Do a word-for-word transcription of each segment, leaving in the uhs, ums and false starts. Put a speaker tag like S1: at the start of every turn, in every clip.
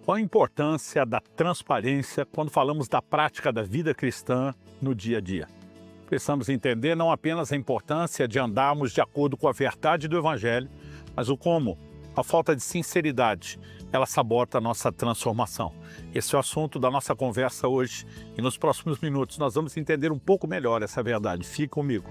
S1: Qual a importância da transparência quando falamos da prática da vida cristã no dia a dia? Precisamos entender não apenas a importância de andarmos de acordo com a verdade do Evangelho, mas o como a falta de sinceridade, ela sabota a nossa transformação. Esse é o assunto da nossa conversa hoje e nos próximos minutos nós vamos entender um pouco melhor essa verdade. Fique comigo.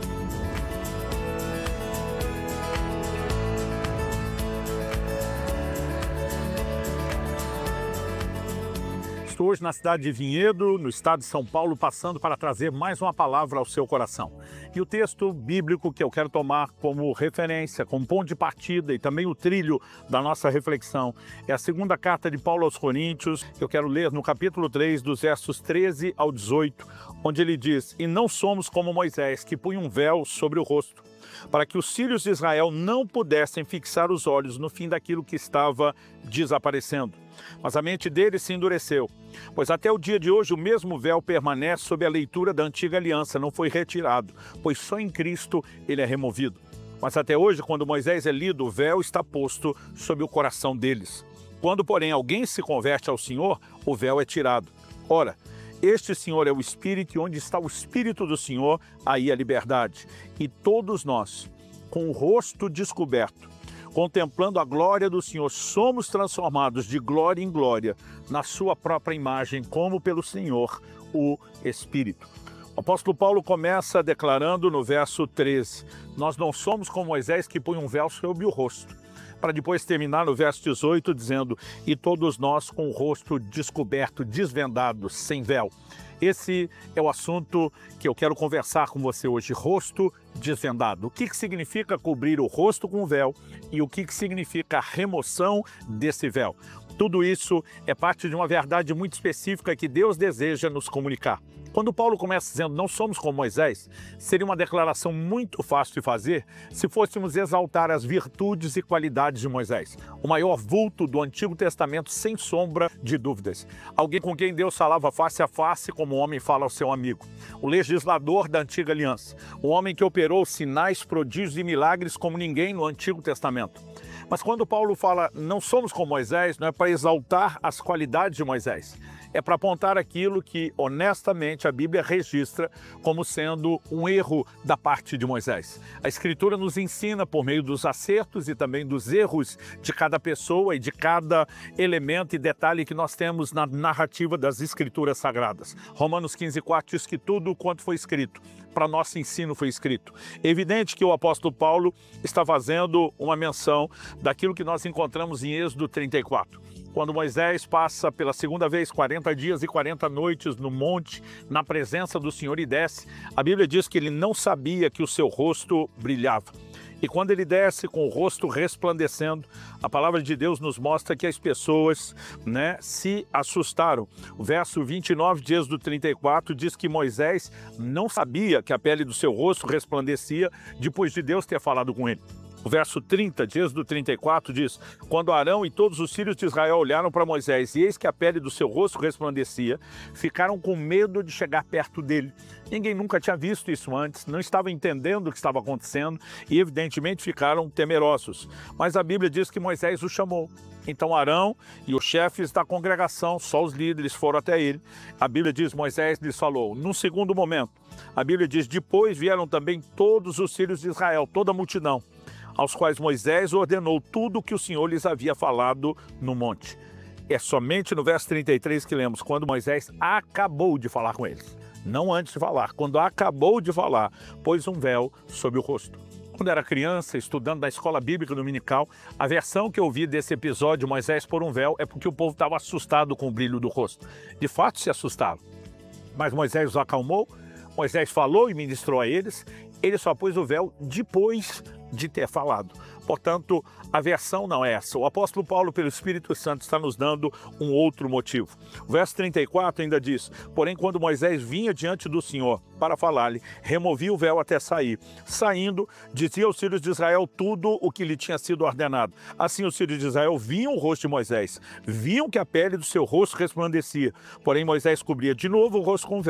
S1: Estou hoje na cidade de Vinhedo, no estado de São Paulo, passando para trazer mais uma palavra ao seu coração. E o texto bíblico que eu quero tomar como referência, como ponto de partida e também o trilho da nossa reflexão, é a segunda carta de Paulo aos Coríntios, que eu quero ler no capítulo três, dos versos treze ao dezoito, onde ele diz: "E não somos como Moisés, que punha um véu sobre o rosto, para que os filhos de Israel não pudessem fixar os olhos no fim daquilo que estava desaparecendo. Mas a mente deles se endureceu, pois até o dia de hoje o mesmo véu permanece sob a leitura da antiga aliança, não foi retirado, pois só em Cristo ele é removido. Mas até hoje, quando Moisés é lido, o véu está posto sob o coração deles. Quando, porém, alguém se converte ao Senhor, o véu é tirado. Ora, este Senhor é o Espírito, e onde está o Espírito do Senhor, aí a liberdade. E todos nós, com o rosto descoberto, contemplando a glória do Senhor, somos transformados de glória em glória, na sua própria imagem, como pelo Senhor, o Espírito." O apóstolo Paulo começa declarando no verso treze, "Nós não somos como Moisés, que põe um véu sobre o rosto", para depois terminar no verso dezoito dizendo: "E todos nós com o rosto descoberto, desvendado, sem véu." Esse é o assunto que eu quero conversar com você hoje, rosto desvendado. O que, que significa cobrir o rosto com véu e o que, que significa a remoção desse véu? Tudo isso é parte de uma verdade muito específica que Deus deseja nos comunicar. Quando Paulo começa dizendo "não somos como Moisés", seria uma declaração muito fácil de fazer se fôssemos exaltar as virtudes e qualidades de Moisés, o maior vulto do Antigo Testamento, sem sombra de dúvidas. Alguém com quem Deus falava face a face, como o homem fala ao seu amigo. O legislador da Antiga Aliança, o homem que operou sinais, prodígios e milagres como ninguém no Antigo Testamento. Mas quando Paulo fala "não somos como Moisés", não é para exaltar as qualidades de Moisés. É para apontar aquilo que, honestamente, a Bíblia registra como sendo um erro da parte de Moisés. A Escritura nos ensina, por meio dos acertos e também dos erros de cada pessoa e de cada elemento e detalhe que nós temos na narrativa das Escrituras Sagradas. Romanos quinze, quatro diz que tudo quanto foi escrito, para nosso ensino foi escrito. É evidente que o apóstolo Paulo está fazendo uma menção daquilo que nós encontramos em Êxodo trinta e quatro. Quando Moisés passa pela segunda vez quarenta dias e quarenta noites no monte, na presença do Senhor, e desce, a Bíblia diz que ele não sabia que o seu rosto brilhava. E quando ele desce com o rosto resplandecendo, a palavra de Deus nos mostra que as pessoas, né, se assustaram. O verso vinte e nove de Êxodo trinta e quatro diz que Moisés não sabia que a pele do seu rosto resplandecia depois de Deus ter falado com ele. O verso trinta de Êxodo trinta e quatro diz: "Quando Arão e todos os filhos de Israel olharam para Moisés, e eis que a pele do seu rosto resplandecia, ficaram com medo de chegar perto dele." Ninguém nunca tinha visto isso antes, não estava entendendo o que estava acontecendo e evidentemente ficaram temerosos. Mas a Bíblia diz que Moisés o chamou. Então Arão e os chefes da congregação, só os líderes, foram até ele. A Bíblia diz: Moisés lhes falou. Num segundo momento, a Bíblia diz: depois vieram também todos os filhos de Israel, toda a multidão, aos quais Moisés ordenou tudo o que o Senhor lhes havia falado no monte. É somente no verso trinta e três que lemos, quando Moisés acabou de falar com eles. Não antes de falar, quando acabou de falar, pôs um véu sobre o rosto. Quando era criança, estudando na escola bíblica dominical, a versão que eu vi desse episódio, Moisés pôr um véu, é porque o povo estava assustado com o brilho do rosto. De fato se assustaram. Mas Moisés os acalmou, Moisés falou e ministrou a eles, ele só pôs o véu depois de ter falado. Portanto, a versão não é essa. O apóstolo Paulo, pelo Espírito Santo, está nos dando um outro motivo. O verso trinta e quatro ainda diz: porém, quando Moisés vinha diante do Senhor para falar-lhe, removia o véu até sair. Saindo, dizia aos filhos de Israel tudo o que lhe tinha sido ordenado. Assim, os filhos de Israel viam o rosto de Moisés, viam que a pele do seu rosto resplandecia. Porém, Moisés cobria de novo o rosto com o véu.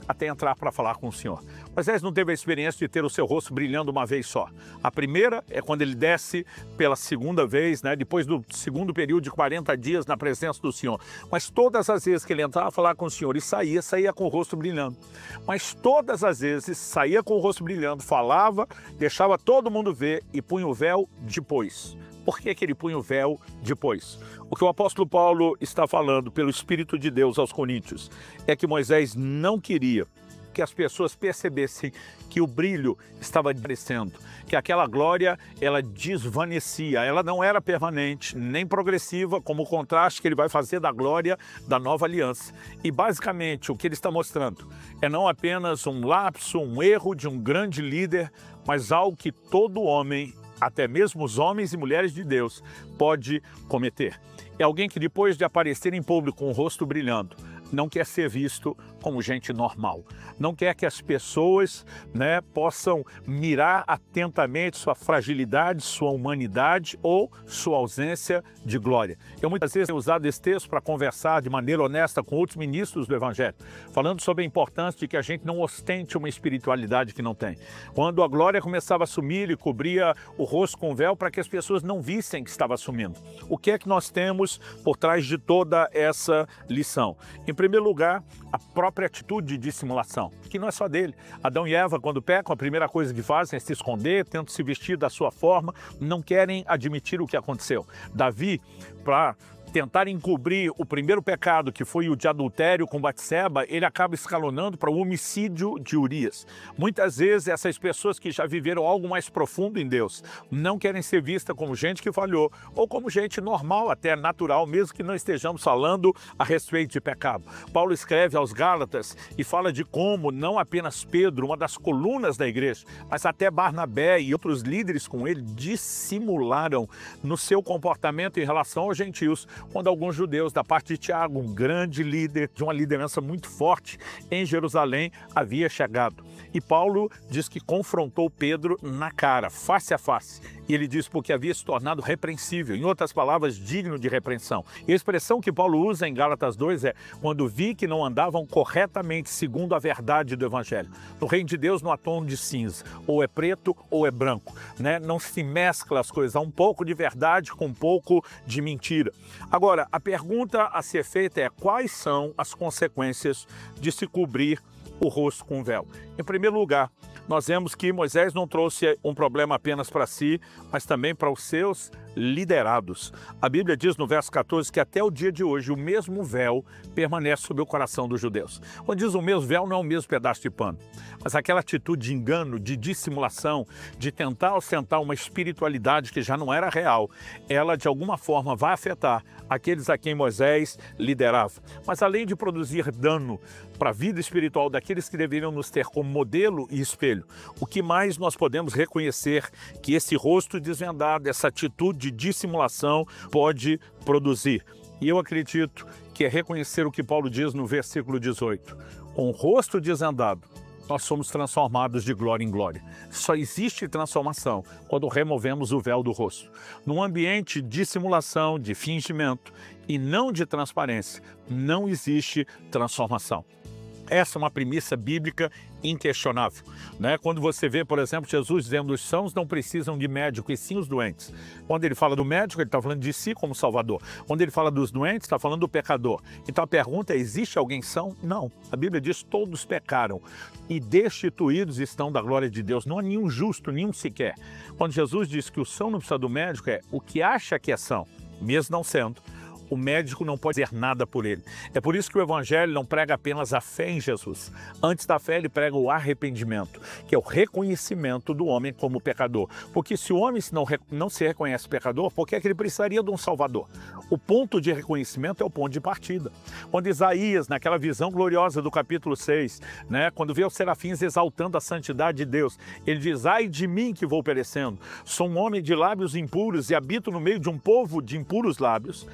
S1: até entrar para falar com o Senhor. Moisés não teve a experiência de ter o seu rosto brilhando uma vez só. A primeira é quando ele desce pela segunda vez, né, depois do segundo período de quarenta dias na presença do Senhor. Mas todas as vezes que ele entrava a falar com o Senhor e saía, saía com o rosto brilhando. Mas todas as vezes saía com o rosto brilhando, falava, deixava todo mundo ver e punha o véu depois. Por que que ele punha o véu depois? O que o apóstolo Paulo está falando pelo Espírito de Deus aos Coríntios é que Moisés não queria que as pessoas percebessem que o brilho estava desaparecendo, que aquela glória ela desvanecia, ela não era permanente, nem progressiva, como o contraste que ele vai fazer da glória da nova aliança. E basicamente o que ele está mostrando é não apenas um lapso, um erro de um grande líder, mas algo que todo homem, até mesmo os homens e mulheres de Deus, pode cometer. É alguém que depois de aparecer em público com o rosto brilhando, não quer ser visto como gente normal. Não quer que as pessoas, né, possam mirar atentamente sua fragilidade, sua humanidade ou sua ausência de glória. Eu muitas vezes tenho usado esse texto para conversar de maneira honesta com outros ministros do Evangelho, falando sobre a importância de que a gente não ostente uma espiritualidade que não tem. Quando a glória começava a sumir, ele cobria o rosto com véu para que as pessoas não vissem que estava sumindo. O que é que nós temos por trás de toda essa lição? Em primeiro lugar, a própria atitude de dissimulação, que não é só dele. Adão e Eva, quando pecam, a primeira coisa que fazem é se esconder, tentam se vestir da sua forma, não querem admitir o que aconteceu. Davi, para tentar encobrir o primeiro pecado, que foi o de adultério com Batseba, ele acaba escalonando para o homicídio de Urias. Muitas vezes essas pessoas que já viveram algo mais profundo em Deus não querem ser vistas como gente que falhou ou como gente normal, até natural, mesmo que não estejamos falando a respeito de pecado. Paulo escreve aos Gálatas e fala de como não apenas Pedro, uma das colunas da igreja, mas até Barnabé e outros líderes com ele dissimularam no seu comportamento em relação aos gentios, quando alguns judeus, da parte de Tiago, um grande líder, de uma liderança muito forte em Jerusalém, havia chegado. E Paulo diz que confrontou Pedro na cara, face a face. E ele diz porque havia se tornado repreensível, em outras palavras, digno de repreensão. E a expressão que Paulo usa em Gálatas dois é: quando vi que não andavam corretamente segundo a verdade do Evangelho. No reino de Deus não há tom de cinza, ou é preto ou é branco, né? Não se mescla as coisas, há um pouco de verdade com um pouco de mentira. Agora, a pergunta a ser feita é: quais são as consequências de se cobrir o rosto com véu? Em primeiro lugar, nós vemos que Moisés não trouxe um problema apenas para si, mas também para os seus liderados. A Bíblia diz no verso quatorze que até o dia de hoje o mesmo véu permanece sobre o coração dos judeus. Quando diz o mesmo véu, não é o mesmo pedaço de pano, mas aquela atitude de engano, de dissimulação, de tentar ostentar uma espiritualidade que já não era real, ela de alguma forma vai afetar aqueles a quem Moisés liderava. Mas além de produzir dano para a vida espiritual daqueles que deveriam nos ter como modelo e espelho, o que mais nós podemos reconhecer que esse rosto desvendado, essa atitude de dissimulação pode produzir? E eu acredito que é reconhecer o que Paulo diz no versículo dezoito. Com o rosto desvendado, nós somos transformados de glória em glória. Só existe transformação quando removemos o véu do rosto. Num ambiente de dissimulação, de fingimento e não de transparência, não existe transformação. Essa é uma premissa bíblica inquestionável, né? Quando você vê, por exemplo, Jesus dizendo: os sãos não precisam de médico, e sim os doentes. Quando ele fala do médico, ele está falando de si como Salvador. Quando ele fala dos doentes, está falando do pecador. Então a pergunta é: existe alguém são? Não. A Bíblia diz: todos pecaram e destituídos estão da glória de Deus. Não há nenhum justo, nenhum sequer. Quando Jesus diz que o são não precisa do médico, é o que acha que é são, mesmo não sendo. O médico não pode dizer nada por ele. É por isso que o Evangelho não prega apenas a fé em Jesus. Antes da fé, ele prega o arrependimento, que é o reconhecimento do homem como pecador. Porque se o homem não, não se reconhece pecador, por que é que ele precisaria de um Salvador? O ponto de reconhecimento é o ponto de partida. Quando Isaías, naquela visão gloriosa do capítulo seis, né, quando vê os serafins exaltando a santidade de Deus, ele diz: ai de mim que vou perecendo, sou um homem de lábios impuros e habito no meio de um povo de impuros lábios. A Bíblia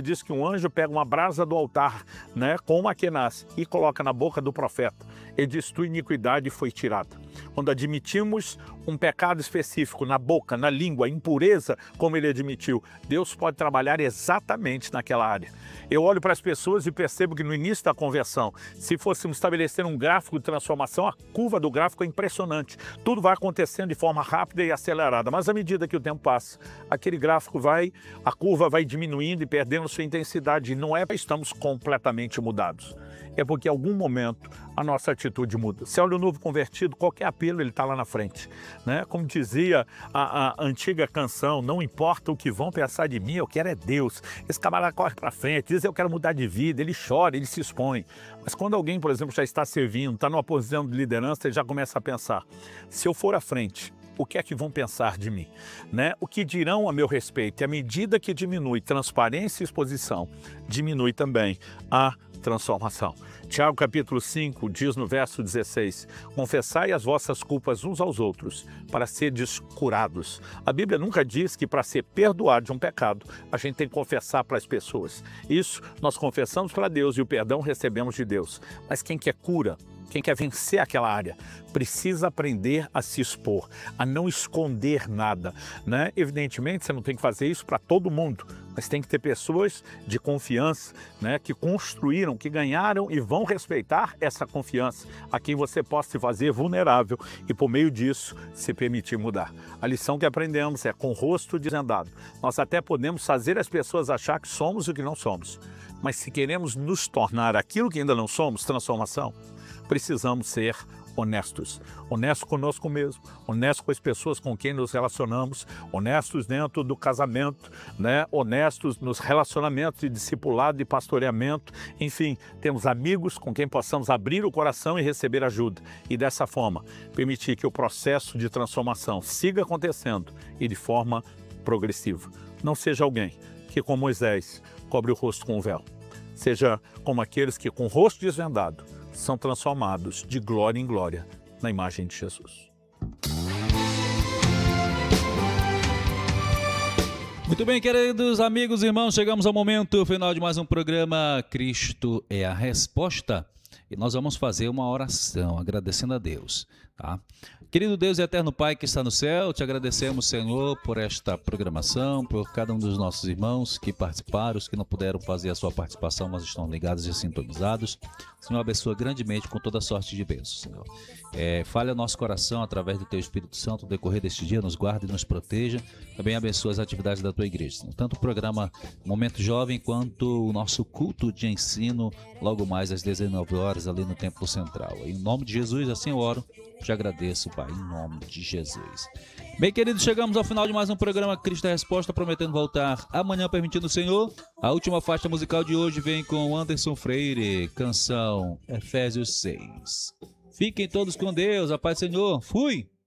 S1: Bíblia diz que um anjo pega uma brasa do altar, né, com uma quenaz e coloca na boca do profeta. Ele diz: tua iniquidade foi tirada. Quando admitimos um pecado específico na boca, na língua, impureza, como ele admitiu, Deus pode trabalhar exatamente naquela área. Eu olho para as pessoas e percebo que no início da conversão, se fôssemos estabelecer um gráfico de transformação, a curva do gráfico é impressionante. Tudo vai acontecendo de forma rápida e acelerada, mas à medida que o tempo passa, aquele gráfico vai, a curva vai diminuindo e perdendo sua intensidade. E não é que estamos completamente mudados. É porque em algum momento a nossa atitude muda. Se olha o novo convertido, qualquer apelo ele está lá na frente, né? Como dizia a, a antiga canção, não importa o que vão pensar de mim, eu quero é Deus. Esse camarada corre para frente, diz eu quero mudar de vida, ele chora, ele se expõe. Mas quando alguém, por exemplo, já está servindo, está numa posição de liderança, ele já começa a pensar, se eu for à frente, o que é que vão pensar de mim? Né? O que dirão a meu respeito? E à medida que diminui transparência e exposição, diminui também a transformação. Tiago capítulo cinco diz no verso dezesseis, confessai as vossas culpas uns aos outros, para seres curados. A Bíblia nunca diz que para ser perdoado de um pecado, a gente tem que confessar para as pessoas. Isso nós confessamos para Deus e o perdão recebemos de Deus. Mas quem quer cura, quem quer vencer aquela área, precisa aprender a se expor, a não esconder nada, né? Evidentemente, você não tem que fazer isso para todo mundo, mas tem que ter pessoas de confiança, né, que construíram, que ganharam e vão respeitar essa confiança, a quem você possa se fazer vulnerável e, por meio disso, se permitir mudar. A lição que aprendemos é com o rosto desvendado. Nós até podemos fazer as pessoas achar que somos o que não somos, mas se queremos nos tornar aquilo que ainda não somos, transformação, precisamos ser honestos. Honestos conosco mesmo, honestos com as pessoas com quem nos relacionamos, honestos dentro do casamento, né? Honestos nos relacionamentos de discipulado e pastoreamento. Enfim, temos amigos com quem possamos abrir o coração e receber ajuda. E dessa forma, permitir que o processo de transformação siga acontecendo e de forma progressiva. Não seja alguém que, como Moisés, cobre o rosto com um véu. Seja como aqueles que, com o rosto desvendado, são transformados de glória em glória na imagem de Jesus.
S2: Muito bem, queridos amigos e irmãos, chegamos ao momento final de mais um programa Cristo é a Resposta. E nós vamos fazer uma oração agradecendo a Deus, tá? Querido Deus e eterno Pai que está no céu, te agradecemos, Senhor, por esta programação, por cada um dos nossos irmãos que participaram, os que não puderam fazer a sua participação, mas estão ligados e sintonizados. Senhor, abençoa grandemente com toda sorte de bênçãos, Senhor. É, falha nosso coração através do Teu Espírito Santo no decorrer deste dia, nos guarde e nos proteja. Também abençoa as atividades da Tua Igreja, Senhor. Tanto o programa Momento Jovem quanto o nosso culto de ensino, logo mais às dezenove horas ali no Templo Central. Em nome de Jesus, assim eu oro, te agradeço, Pai, em nome de Jesus. Bem, queridos, chegamos ao final de mais um programa Cristo é a Resposta, prometendo voltar amanhã, permitindo o Senhor. A última faixa musical de hoje vem com Anderson Freire, canção Efésios seis. Fiquem todos com Deus, a paz do Senhor. Fui!